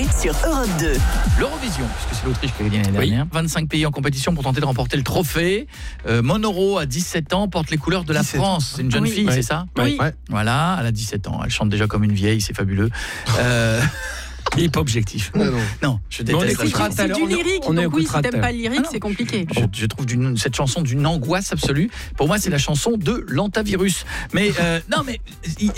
l'été sur Europe 2. L'Eurovision, puisque c'est l'Autriche qui a gagné l'année dernière. 25 pays en compétition pour tenter de remporter le trophée. Monoro, à 17 ans, porte les couleurs de la France. C'est une jeune fille, c'est ça ? Oui. Voilà, elle a 17 ans. Elle chante déjà comme une vieille, c'est fabuleux. Il n'est pas objectif. Non, je déteste la chanson. C'est du lyrique, donc oui, si t'aimes pas le lyrique, c'est compliqué. Je trouve cette chanson d'une angoisse absolue. Pour moi, c'est la chanson de l'antavirus. Mais non, mais